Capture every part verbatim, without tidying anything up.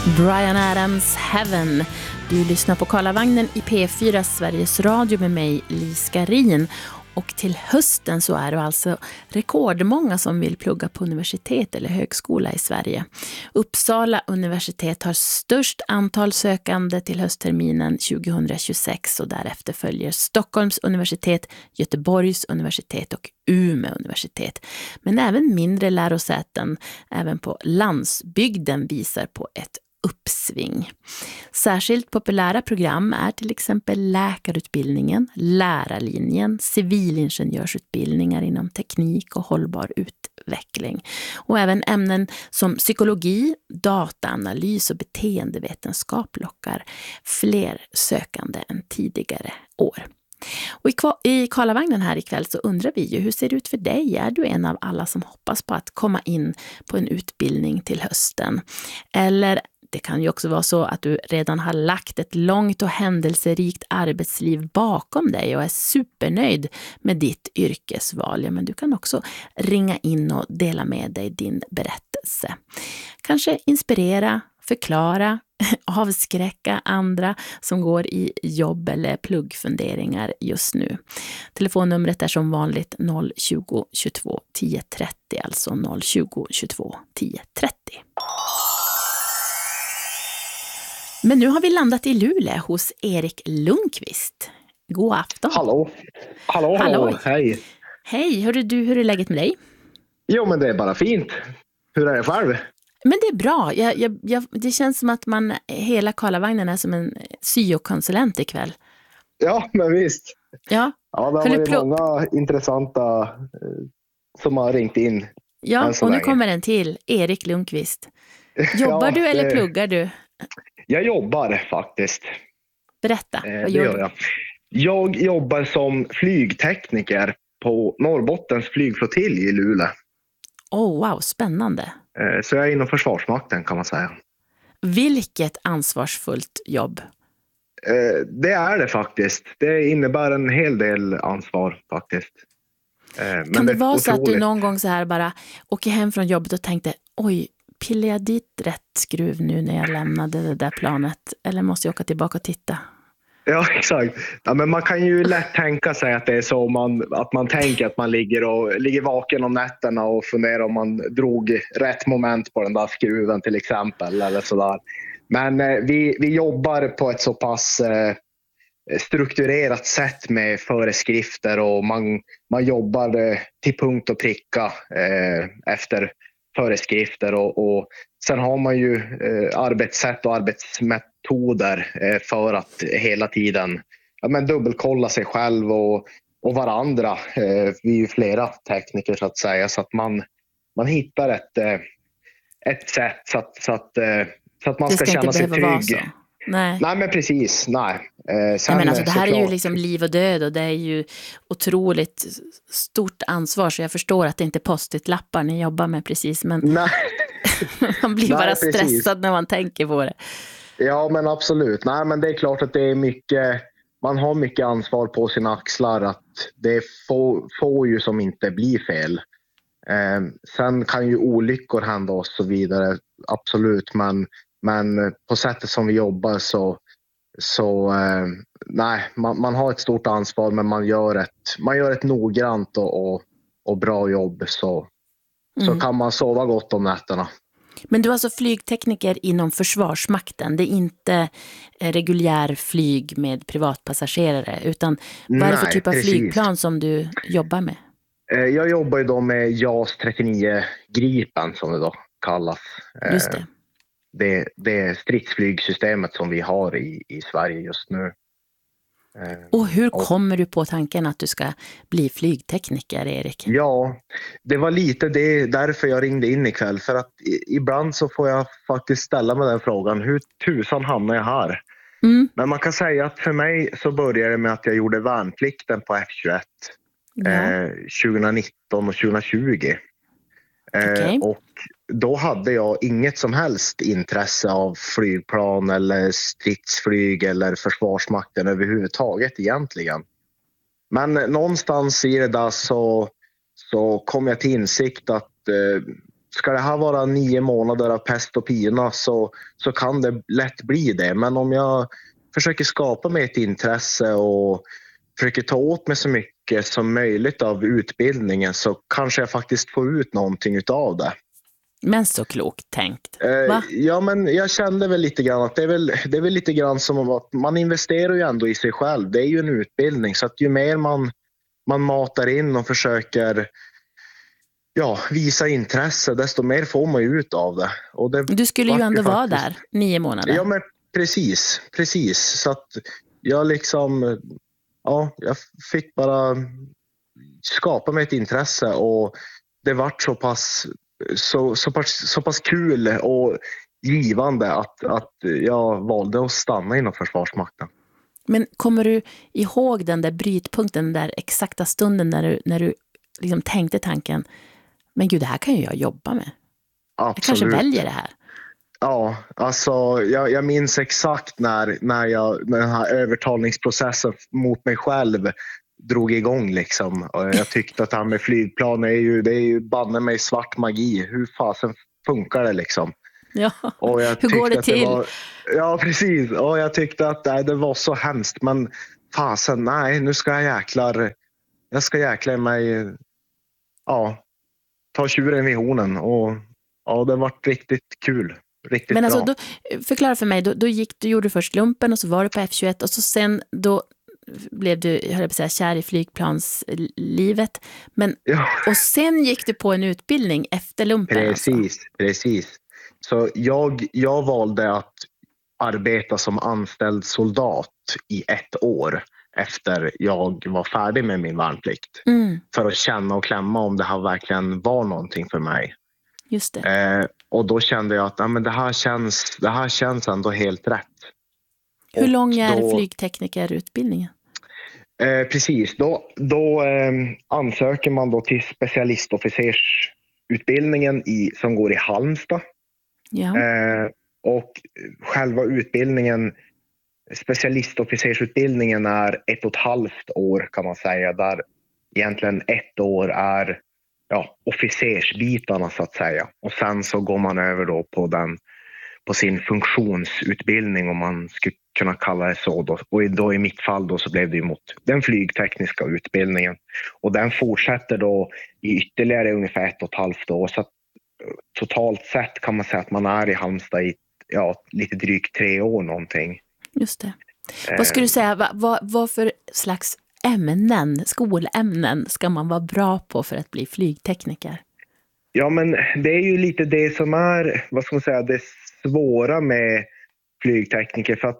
Bryan Adams, Heaven. Du lyssnar på Karlavagnen i P fyra Sveriges Radio med mig, Lis Garin. Och till hösten så är det alltså rekordmånga som vill plugga på universitet eller högskola i Sverige. Uppsala universitet har störst antal sökande till höstterminen tjugohundratjugosex och därefter följer Stockholms universitet, Göteborgs universitet och Umeå universitet. Men även mindre lärosäten, även på landsbygden, visar på ett uppsving. Särskilt populära program är till exempel läkarutbildningen, lärarlinjen, civilingenjörsutbildningar inom teknik och hållbar utveckling. Och även ämnen som psykologi, dataanalys och beteendevetenskap lockar fler sökande än tidigare år. Och i Karlavagnen här ikväll så undrar vi ju, hur ser det ut för dig? Är du en av alla som hoppas på att komma in på en utbildning till hösten? Eller det kan ju också vara så att du redan har lagt ett långt och händelserikt arbetsliv bakom dig och är supernöjd med ditt yrkesval. Ja, men du kan också ringa in och dela med dig din berättelse. Kanske inspirera, förklara, avskräcka andra som går i jobb- eller pluggfunderingar just nu. Telefonnumret är som vanligt noll tjugo tjugotvå tio trettio, alltså noll tjugo tjugotvå tio trettio. Men nu har vi landat i Luleå hos Erik Lundqvist. God afton. Hallå. Hallå, hallå. Hallå. Hej. Hej, hör du, hur är läget med dig? Jo, men det är bara fint. Hur är det själv? Men det är bra. Jag, jag, jag, det känns som att man, hela Karlavagnen är som en syokonsulent ikväll. Ja, men visst. Ja, ja det har varit plugg... många intressanta eh, som har ringt in. Ja, och nu länge. Kommer en till. Erik Lundqvist. Jobbar ja, du eller det... pluggar du? Jag jobbar faktiskt. Berätta, eh, vad gör gör du? Jag. jag jobbar som flygtekniker på Norrbottens flygflottilj i Luleå. Oh, wow, spännande. Eh, så jag är inom Försvarsmakten kan man säga. Vilket ansvarsfullt jobb. Eh, det är det faktiskt. Det innebär en hel del ansvar faktiskt. Eh, men kan det, det vara otroligt... så att du någon gång så här bara åker hem från jobbet och tänkte, oj, pillar jag dit rätt skruv nu när jag lämnade det där planet? Eller måste jag åka tillbaka och titta? Ja, exakt. Ja, men man kan ju lätt tänka sig att det är så man, att man tänker att man ligger, och, ligger vaken om nätterna och funderar om man drog rätt moment på den där skruven till exempel. Eller sådär. Men eh, vi, vi jobbar på ett så pass eh, strukturerat sätt med föreskrifter och man, man jobbar eh, till punkt och pricka eh, efter föreskrifter och, och sen har man ju eh, arbetssätt och arbetsmetoder eh, för att hela tiden ja, men dubbelkolla sig själv och, och varandra. Eh, vi är ju flera tekniker så att säga, så att man, man hittar ett, eh, ett sätt så att, så att, eh, så att man ska, ska känna sig trygg. Nej. Nej, men precis. Nej. Eh, sen, men alltså, det här såklart... är ju liksom liv och död och det är ju otroligt stort ansvar, så jag förstår att det inte är post-it-lappar ni jobbar med precis, men Nej. man blir Nej, bara precis. stressad när man tänker på det. Ja, men absolut. Nej, men det är klart att det är mycket, man har mycket ansvar på sina axlar, att det får, får ju som inte blir fel. Eh, sen kan ju olyckor hända och så vidare, absolut, men Men på sättet som vi jobbar så, så eh, nej, man, man har ett stort ansvar, men man gör ett, man gör ett noggrant och, och, och bra jobb, så, mm. så kan man sova gott om nätterna. Men du är alltså flygtekniker inom Försvarsmakten, det är inte reguljär flyg med privatpassagerare, utan vad är det för typ av precis. flygplan som du jobbar med? Jag jobbar ju då med JAS trettionio Gripen som det då kallas. Just det. Det, det stridsflygsystemet som vi har i, i Sverige just nu. Och hur kommer du på tanken att du ska bli flygtekniker, Erik? Ja, det var lite det därför jag ringde in ikväll. För att ibland så får jag faktiskt ställa mig den frågan, hur tusan hamnar jag här? Mm. Men man kan säga att för mig så började det med att jag gjorde värnplikten på F tjugoett ja. eh, tjugonitton och tjugotjugo. Okay. Eh, och då hade jag inget som helst intresse av flygplan eller stridsflyg eller Försvarsmakten överhuvudtaget egentligen. Men någonstans i det där så, så kom jag till insikt att eh, ska det här vara nio månader av pest och pina så, så kan det lätt bli det. Men om jag försöker skapa mig ett intresse och försöker ta åt mig så mycket som möjligt av utbildningen så kanske jag faktiskt får ut någonting utav det. Men så klokt tänkt. Va? Ja, men jag kände väl lite grann att det är väl, det är väl lite grann som att man investerar ju ändå i sig själv. Det är ju en utbildning, så att ju mer man, man matar in och försöker ja, visa intresse, desto mer får man ju ut av det. Och det du skulle ju ändå faktiskt, vara där nio månader. Ja, men precis, precis. Så att jag liksom, ja, jag fick bara skapa mig ett intresse och det vart så pass Så, så, pass, så pass kul och givande att, att jag valde att stanna inom Försvarsmakten. Men kommer du ihåg den där brytpunkten, den där exakta stunden när du, när du liksom tänkte tanken, men gud, det här kan ju jag jobba med. Absolut. Jag kanske väljer det här. Ja, alltså jag, jag minns exakt när, när, jag, när den här övertalningsprocessen mot mig själv drog igång liksom. Och jag tyckte att det här med flygplan är ju, det är ju banne mig svart magi. Hur fasen funkar det liksom? Ja, och jag hur går det till? Det var, ja, precis. Och jag tyckte att nej, det var så hemskt. Men fasen, nej, nu ska jag jäklar, jag ska jäkla mig, ja, ta tjuren vid hornen. Och ja, det var riktigt kul. Riktigt Men alltså, bra. Då, förklara för mig, då, då gick du, gjorde du först lumpen och så var du på F tjugoett och så sen då blev du, jag höll på att säga, kär i flygplanslivet. Men, ja. Och sen gick du på en utbildning efter lumpen. Precis, alltså. precis. Så jag, jag valde att arbeta som anställd soldat i ett år efter jag var färdig med min värnplikt. Mm. För att känna och klämma om det här verkligen var någonting för mig. Just det. Eh, och då kände jag att ja, men det, här känns, det här känns ändå helt rätt. Hur lång är då, flygteknikerutbildningen? Eh, precis, då, då eh, ansöker man då till specialistofficersutbildningen i, som går i Halmstad. Ja. Eh, och själva utbildningen, specialistofficersutbildningen är ett och ett halvt år kan man säga. Där egentligen ett år är ja, officersbitarna så att säga. Och sen så går man över då på den på sin funktionsutbildning om man skulle kunna kalla det så då. Och då i mitt fall då så blev det emot den flygtekniska utbildningen. Och den fortsätter då i ytterligare ungefär ett och ett halvt år. Så att, totalt sett kan man säga att man är i Halmstad i ja, lite drygt tre år någonting. Just det. Eh. Vad skulle du säga, vad, vad, vad för slags ämnen, skolämnen ska man vara bra på för att bli flygtekniker? Ja, men det är ju lite det som är, vad ska man säga, det svåra med flygtekniker. För att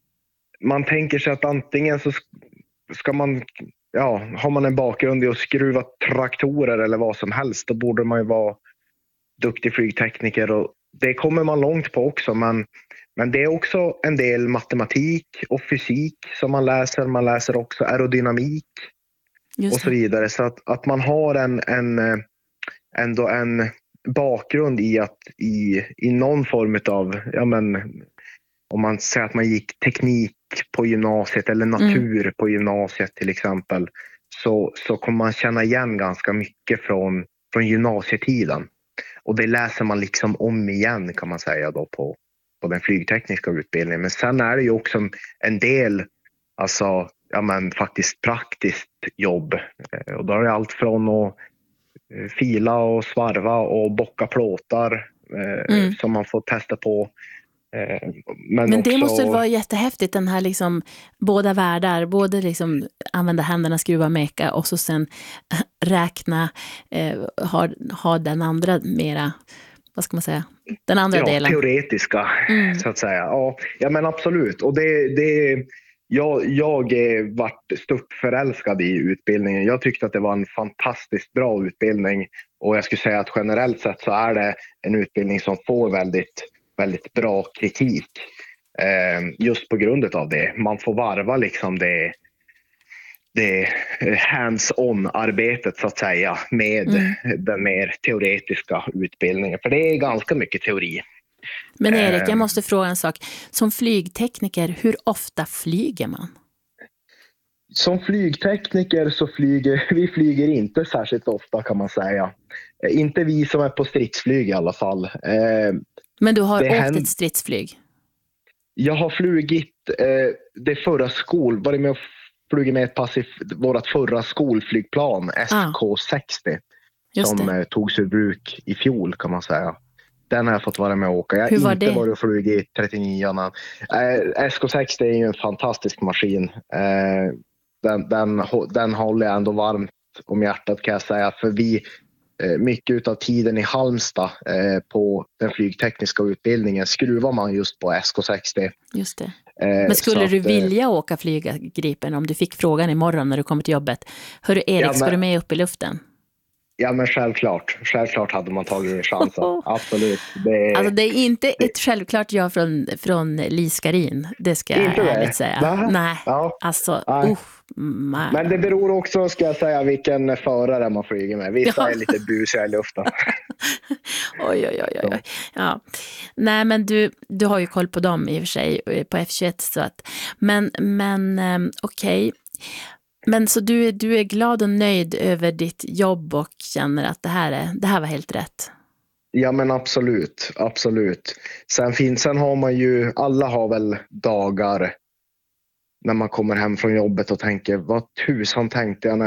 man tänker sig att antingen så ska man, ja, har man en bakgrund i att skruva traktorer eller vad som helst, då borde man ju vara duktig flygtekniker. Och det kommer man långt på också, men, men det är också en del matematik och fysik som man läser. Man läser också aerodynamik och så vidare. Så att, att man har en, en ändå en bakgrund i att i, i någon form av, ja men om man säger att man gick teknik på gymnasiet eller natur mm. på gymnasiet till exempel, så, så kommer man känna igen ganska mycket från, från gymnasietiden. Och det läser man liksom om igen kan man säga då på, på den flygtekniska utbildningen. Men sen är det ju också en del, alltså ja men faktiskt praktiskt jobb. Och då är det allt från att fila och svarva och bocka plåtar eh, mm. som man får testa på. Eh, men men också... det måste vara jättehäftigt, den här liksom båda världar, både liksom använda händerna, skruva, meka och så sen räkna, eh, ha, ha den andra mera, vad ska man säga, den andra ja, delen. Teoretiska mm. så att säga. Ja, ja men absolut. Och det, det Jag, jag är varit stort förälskad i utbildningen. Jag tyckte att det var en fantastiskt bra utbildning. Och jag skulle säga att generellt sett så är det en utbildning som får väldigt, väldigt bra kritik. Eh, just på grund av det. Man får varva liksom det, det hands-on-arbetet så att säga med mm. den mer teoretiska utbildningen. För det är ganska mycket teori. Men Erik, jag måste fråga en sak. Som flygtekniker, hur ofta flyger man? Som flygtekniker så flyger vi flyger inte särskilt ofta kan man säga. Inte vi som är på stridsflyg i alla fall. Eh, Men du har åkt händer... ett stridsflyg? Jag har flugit eh, det förra skol... Var det med och flugit med ett pass i vårt förra skolflygplan, S K sextio. Ah, som eh, togs ur bruk i fjol kan man säga. Den har jag fått vara med och åka. Jag har inte det? varit och flugit trettionio. Eh, S K sextio är ju en fantastisk maskin. Eh, den, den, den håller jag ändå varmt om hjärtat kan jag säga. För vi, eh, mycket av tiden i Halmstad eh, på den flygtekniska utbildningen skruvar man just på S K sextio. Just det. Eh, Men skulle du att, vilja åka flyga Gripen om du fick frågan imorgon när du kommer till jobbet? Hörru Erik, ja, men... ska du med upp i luften? Ja, men självklart. Självklart hade man tagit chansen. Absolut. Det är, alltså det är inte ett självklart ja från, från Liskarin. Det ska jag ärligt det. säga. Nä. Nej, ja. alltså Nej. Uh, men det beror också, ska jag säga, vilken förare man flyger med. Vissa ja. är lite busiga i luften. oj, oj, oj, oj. Ja. Nej, men du, du har ju koll på dem i och för sig på F tjugoett. Så att, men men um, okej. Okay. Men så du är, du är glad och nöjd över ditt jobb och känner att det här, är, det här var helt rätt? Ja, men absolut, absolut. Sen, finns, sen har man ju, alla har väl dagar när man kommer hem från jobbet och tänker, vad tusan tänkte jag när